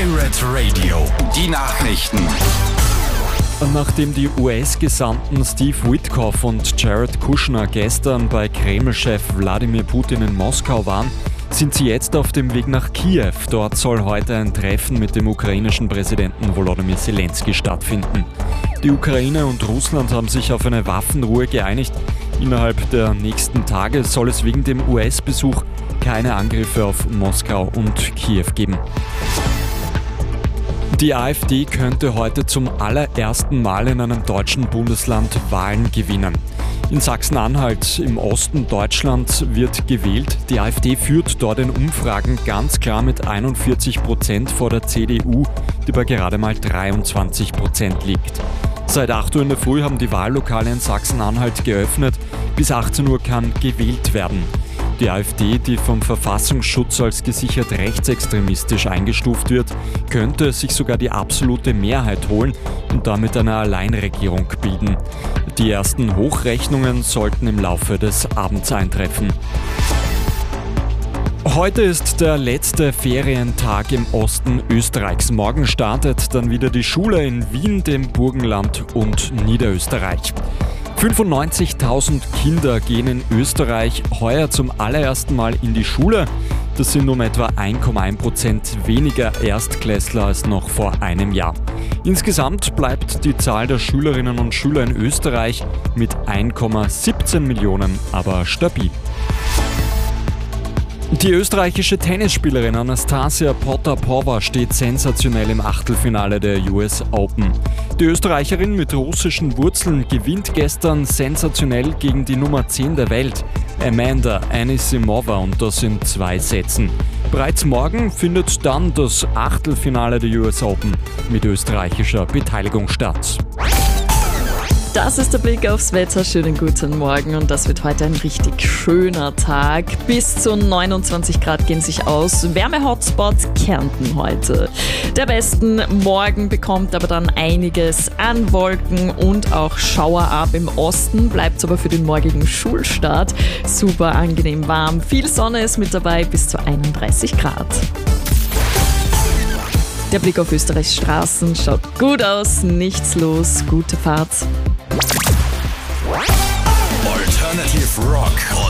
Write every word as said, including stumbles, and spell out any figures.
Pirate Radio, die Nachrichten. Nachdem die U S-Gesandten Steve Witkoff und Jared Kushner gestern bei Kreml-Chef Wladimir Putin in Moskau waren, sind sie jetzt auf dem Weg nach Kiew. Dort soll heute ein Treffen mit dem ukrainischen Präsidenten Volodymyr Zelensky stattfinden. Die Ukraine und Russland haben sich auf eine Waffenruhe geeinigt. Innerhalb der nächsten Tage soll es wegen dem U S-Besuch keine Angriffe auf Moskau und Kiew geben. Die AfD könnte heute zum allerersten Mal in einem deutschen Bundesland Wahlen gewinnen. In Sachsen-Anhalt im Osten Deutschlands wird gewählt. Die AfD führt dort in Umfragen ganz klar mit einundvierzig Prozent vor der C D U, die bei gerade mal dreiundzwanzig Prozent liegt. Seit acht Uhr in der Früh haben die Wahllokale in Sachsen-Anhalt geöffnet. Bis achtzehn Uhr kann gewählt werden. Die AfD, die vom Verfassungsschutz als gesichert rechtsextremistisch eingestuft wird, könnte sich sogar die absolute Mehrheit holen und damit eine Alleinregierung bilden. Die ersten Hochrechnungen sollten im Laufe des Abends eintreffen. Heute ist der letzte Ferientag im Osten Österreichs. Morgen startet dann wieder die Schule in Wien, dem Burgenland und Niederösterreich. fünfundneunzigtausend Kinder gehen in Österreich heuer zum allerersten Mal in die Schule. Das sind um etwa eins Komma eins Prozent weniger Erstklässler als noch vor einem Jahr. Insgesamt bleibt die Zahl der Schülerinnen und Schüler in Österreich mit eins Komma siebzehn Millionen aber stabil. Die österreichische Tennisspielerin Anastasia Potapova steht sensationell im Achtelfinale der U S Open. Die Österreicherin mit russischen Wurzeln gewinnt gestern sensationell gegen die Nummer zehn der Welt, Amanda Anisimova, und das in zwei Sätzen. Bereits morgen findet dann das Achtelfinale der U S Open mit österreichischer Beteiligung statt. Das ist der Blick aufs Wetter. Schönen guten Morgen, und das wird heute ein richtig schöner Tag. Bis zu neunundzwanzig Grad gehen sich aus. Wärme-Hotspot Kärnten heute. Der besten Morgen bekommt aber dann einiges an Wolken und auch Schauer ab. Im Osten bleibt es aber für den morgigen Schulstart super angenehm warm. Viel Sonne ist mit dabei, bis zu einunddreißig Grad. Der Blick auf Österreichs Straßen schaut gut aus, nichts los, gute Fahrt. Alternative Rock.